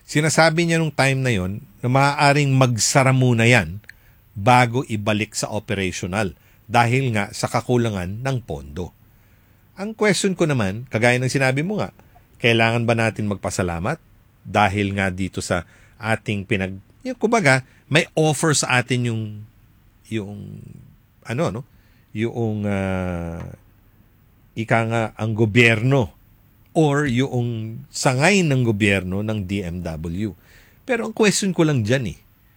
Sinasabi niya nung time na yon na maaaring magsara muna yan bago ibalik sa operational dahil nga sa kakulangan ng pondo. Ang question ko naman, kagaya ng sinabi mo nga, kailangan ba natin magpasalamat dahil nga dito sa ating kumbaga, may offer sa atin yung ika nga ang gobyerno or yung sangay ng gobyerno ng DMW. Pero ang question ko lang dyan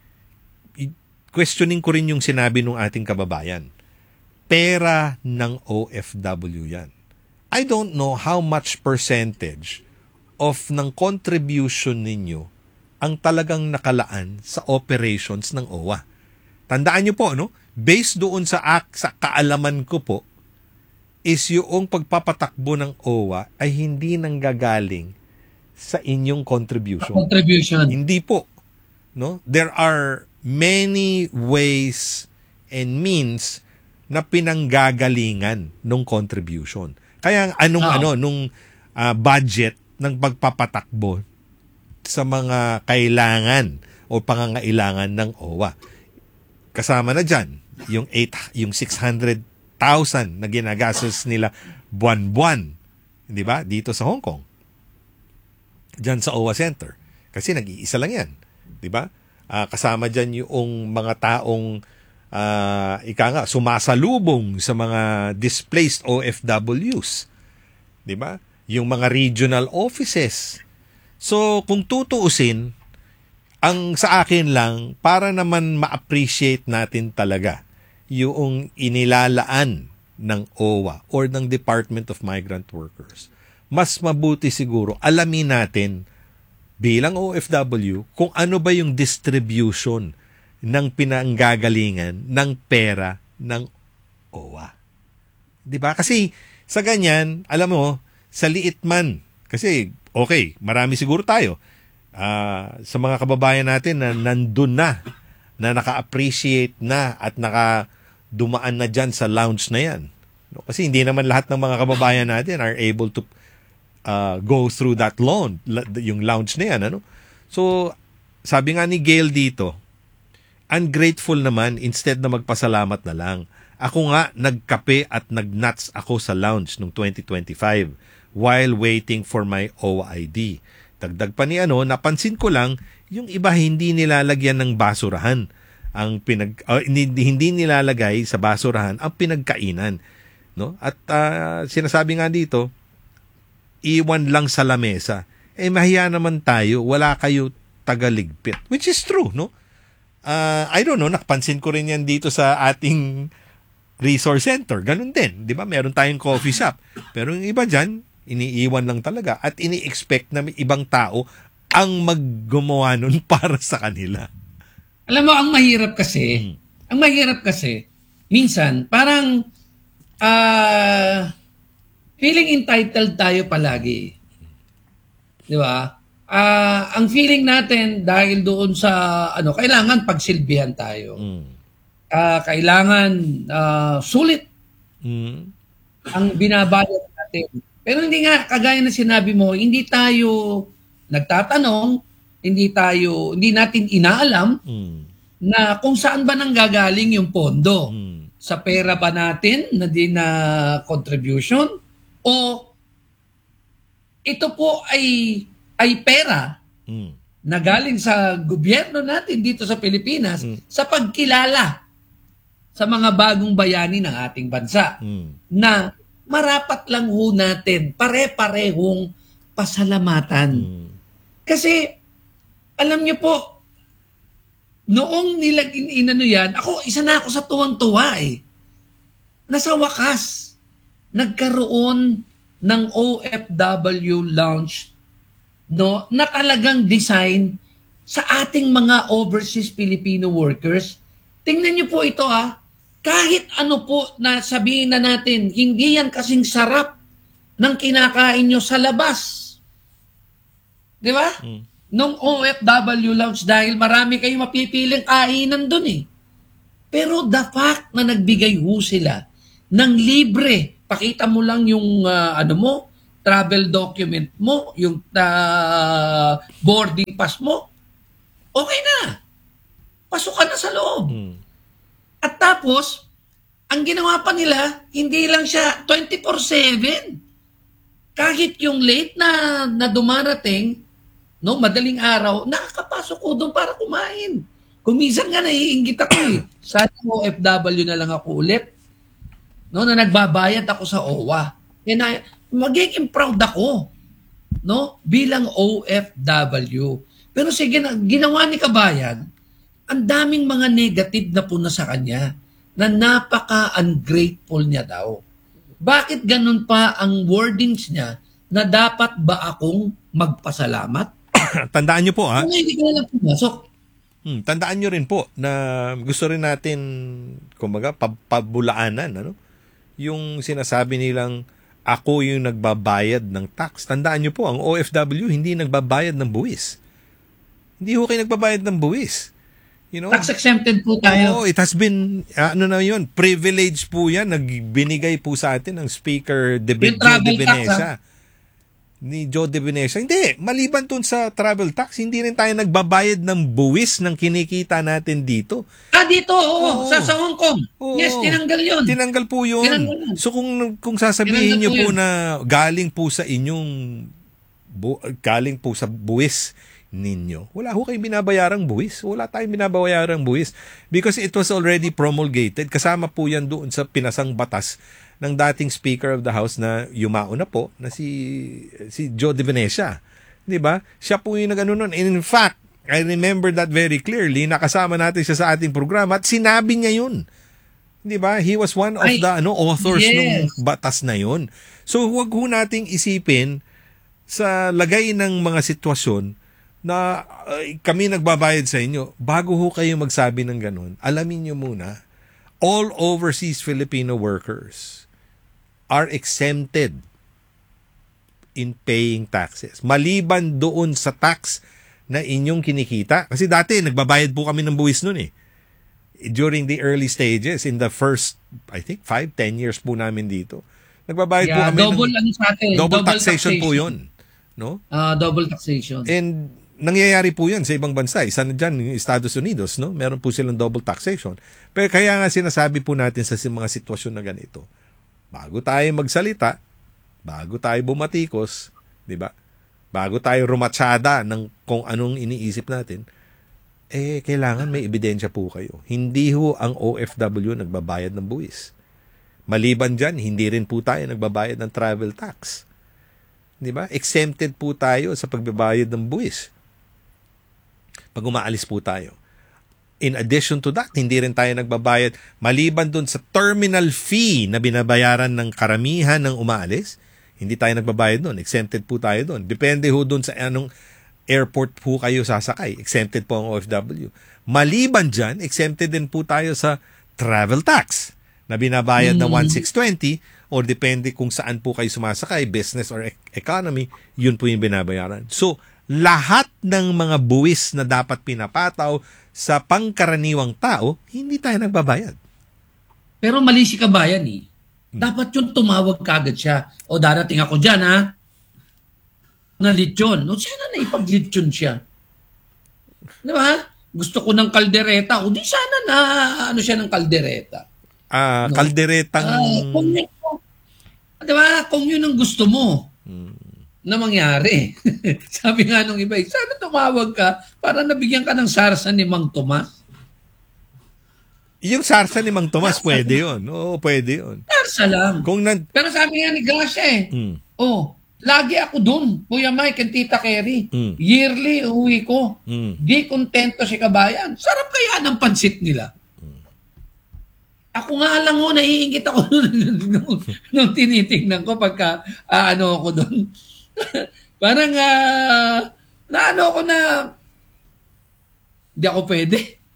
questioning ko rin yung sinabi ng ating kababayan. Pera ng OFW yan. I don't know how much percentage of ng contribution ninyo ang talagang nakalaan sa operations ng OWA. Tandaan nyo po, based doon sa kaalaman ko po, is yung pagpapatakbo ng OWA ay hindi nanggagaling sa inyong contribution. Hindi po. There are many ways and means na pinanggagalingan ng contribution. Kaya nung budget ng pagpapatakbo sa mga kailangan o pangangailangan ng OWA. Kasama na dyan yung 600,000 na ginagastos nila buwan-buwan, di ba? Dito sa Hong Kong. Diyan sa OWA Center. Kasi nag-iisa lang yan, di ba? Kasama dyan yung mga taong sumasalubong sa mga displaced OFWs. Di ba? Yung mga regional offices. So, kung tutuusin, ang sa akin lang, para naman ma-appreciate natin talaga yung inilalaan ng OWA or ng Department of Migrant Workers. Mas mabuti siguro, alamin natin bilang OFW kung ano ba yung distribution ng pinanggagalingan ng pera ng OWA. Diba? Kasi sa ganyan, alam mo, sa liit man, kasi okay, marami siguro tayo sa mga kababayan natin na nandun na naka-appreciate na at nakadumaan na dyan sa lounge na yan. Kasi hindi naman lahat ng mga kababayan natin are able to go through that yung lounge na yan. So, sabi nga ni Gail dito, ungrateful naman instead na magpasalamat na lang. Ako nga, nagkape at nagnuts ako sa lounge noong 2025 while waiting for my OWA ID. Dagdag pa ni napansin ko lang, yung iba hindi nilalagyan ng basurahan. Hindi nilalagay sa basurahan ang pinagkainan. No? At sinasabi nga dito, iwan lang sa lamesa. Mahiya naman tayo, wala kayo tagaligpit. Which is true, no? I don't know, napansin ko rin yan dito sa ating resource center. Ganun din, di ba? Meron tayong coffee shop. Pero yung iba dyan, iniiwan lang talaga at ini-expect na may ibang tao ang maggumawa nun para sa kanila. Alam mo, ang mahirap kasi, minsan, parang feeling entitled tayo palagi. Di ba? Ang feeling natin dahil doon sa, kailangan pagsilbihan tayo. Kailangan sulit ang binabayad natin. Pero hindi nga, kagaya na sinabi mo, hindi tayo nagtatanong, hindi natin inaalam na kung saan ba nanggagaling yung pondo. Sa pera ba natin na contribution o ito po ay pera na galing sa gobyerno natin dito sa Pilipinas sa pagkilala sa mga bagong bayani ng ating bansa na marapat lang ho natin pare-parehong pasalamatan. Kasi alam niyo po, noong yan, isa na ako sa tuwang-tuwa Nasa wakas, nagkaroon ng OFW lounge na talagang design sa ating mga overseas Filipino workers. Tingnan niyo po ito kahit ano po na sabihin na natin, hindi yan kasing sarap ng kinakain nyo sa labas. Di ba? Nung OFW lounge dahil marami kayong mapipiling kainan dun Pero the fact na nagbigay ho sila ng libre, pakita mo lang yung travel document mo, yung boarding pass mo, okay na. Pasok ka na sa loob. At tapos, ang ginawa pa nila, hindi lang siya 24/7. Kahit yung late na dumarating, no, madaling araw, nakakapasok ko doon para kumain. Kung minsan nga naiinggit ako sana OFW na lang ako ulit. No, na nagbabayad ako sa OWA. Magiging proud ako, no, bilang OFW. Pero sige, ginawa ni Kabayan, ang daming mga negative na puna sa kanya na napaka-ungrateful niya daw. Bakit ganun pa ang wordings niya na dapat ba akong magpasalamat? Tandaan nyo po, ha? Kung hindi ka na lang pumasok. Tandaan nyo rin po na gusto rin natin, kumbaga, pabulaanan, ano? Yung sinasabi nilang, ako yung nagbabayad ng tax. Tandaan nyo po, ang OFW hindi nagbabayad ng buwis. Hindi ho kayo nagbabayad ng buwis. You know? Tax exempted po tayo. Oh, it has been, privilege po yan. Nagbinigay po sa atin ng Speaker Joe De Venecia. Ni Joe De Venecia. Hindi, maliban dun sa travel tax, hindi rin tayo nagbabayad ng buwis ng kinikita natin dito. Dito, sa Hong Kong. Yes, tinanggal yun. Tinanggal po yun. So kung sasabihin niyo po na galing po sa inyong, galing po sa buwis ninyo, wala ho kayong binabayarang buwis. Wala tayong binabayarang buwis. Because it was already promulgated. Kasama po yan doon sa pinasang batas ng dating Speaker of the House na yumao na po, na si Joe De Venecia. 'Di ba? Siya po yung nag-ano nun. In fact, I remember that very clearly. Nakasama natin siya sa ating programa at sinabi niya yun. 'Di ba? He was one of the authors ng batas na yun. So huwag ho nating isipin sa lagay ng mga sitwasyon na kami nagbabayad sa inyo. Bago ho kayo magsabi ng ganun, alamin niyo muna, all overseas Filipino workers are exempted in paying taxes. Maliban doon sa tax na inyong kinikita. Kasi dati, nagbabayad po kami ng buwis nun eh. During the early stages, in the first, I think, 5-10 years po namin dito. Nagbabayad po kami double taxation po yun. No? Double taxation. And nangyayari po yan sa ibang bansa. Isa na dyan, yung Estados Unidos, no? Meron po silang double taxation. Pero kaya nga sinasabi po natin sa mga sitwasyon na ganito, bago tayo magsalita, bago tayo bumatikos, di ba? Bago tayo rumatsada ng kung anong iniisip natin, kailangan may ebidensya po kayo. Hindi ho ang OFW nagbabayad ng buwis. Maliban dyan, hindi rin po tayo nagbabayad ng travel tax. Di ba? Exempted po tayo sa pagbabayad ng buwis pag umaalis po tayo. In addition to that, hindi rin tayo nagbabayad maliban dun sa terminal fee na binabayaran ng karamihan ng umaalis. Hindi tayo nagbabayad doon. Exempted po tayo doon. Depende ho dun sa anong airport po kayo sasakay. Exempted po ang OFW. Maliban dyan, exempted din po tayo sa travel tax na binabayad na 1,620 or depende kung saan po kayo sumasakay, business or economy, yun po yung binabayaran. So, lahat ng mga buwis na dapat pinapataw sa pangkaraniwang tao, hindi tayo nagbabayad. Pero mali si Kabayan eh. Dapat yun tumawag kagad siya. O darating ako dyan ha. Na lechon. O sana na ipag-lechon siya. Di ba? Gusto ko ng kaldereta. O di sana na ano siya ng kaldereta. No? Kalderetang... Di ba? Kung yun ang gusto mo na mangyari. Sabi nga nung iba, sana tumawag ka para nabigyan ka ng sarsa ni Mang Tomas. Yung sarsa ni Mang Tomas, pwede yun. Oo, pwede yun. Sarsa lang. Pero sabi nga ni Gracia lagi ako dun, Kuya Mike and Tita Kerry. Yearly, uwi ko. Di kontento si Kabayan. Sarap kaya ng pansit nila. Ako nga lang naiingit ako nung tinitingnan ko pagka ako dun. Parang naano ako na hindi ako pwede.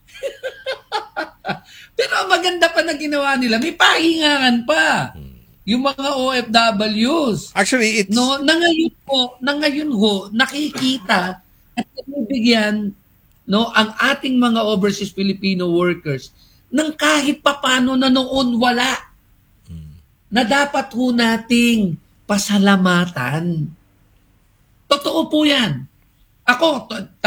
Pero ang maganda pa na ginawa nila, may pahingangan pa. Yung mga OFWs. Actually, it's... No, na ngayon ho, nakikita at nabibigyan ang ating mga overseas Filipino workers ng kahit papano na noon wala. Na dapat ho nating pasalamatan. Totoo po yan. Ako,